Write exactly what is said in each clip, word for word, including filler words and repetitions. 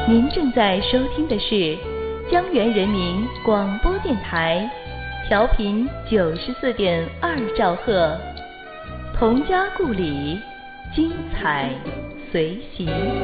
您正在收听的是江源人民广播电台，调频九十四点二兆赫，童家故里，精彩随行。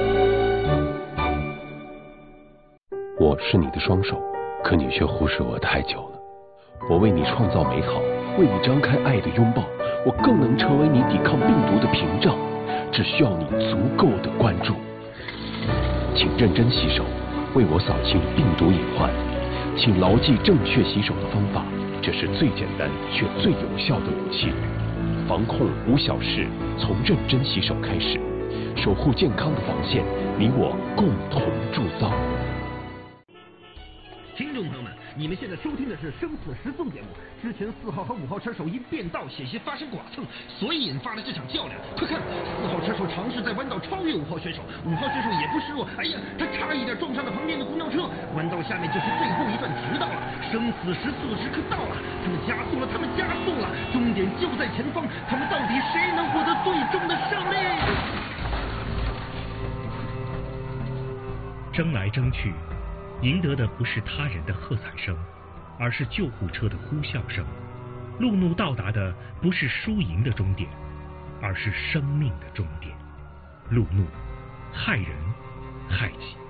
我是你的双手，可你却忽视我太久了。我为你创造美好，为你张开爱的拥抱，我更能成为你抵抗病毒的屏障，只需要你足够的关注。请认真洗手，为我扫清病毒隐患。请牢记正确洗手的方法，这是最简单却最有效的武器。防控无小事，从认真洗手开始，守护健康的防线，你我共同铸造。 听众朋友们，你们现在收听的是生死时速节目。之前四号和五号车手因变道险些发生剐蹭，所以引发了这场较量。快看，四号车手尝试在弯道超越五号选手，五号选手也不示弱，哎呀，他差一点撞上了旁边的公交车。弯道下面就是最后一段直道了，生死时速的时刻到了，他们加速了，他们加速了，终点就在前方，他们到底谁能获得最终的胜利？ 争来争去，赢得的不是他人的喝彩声，而是救护车的呼啸声。路怒到达的不是输赢的终点，而是生命的终点。路怒，害人害己。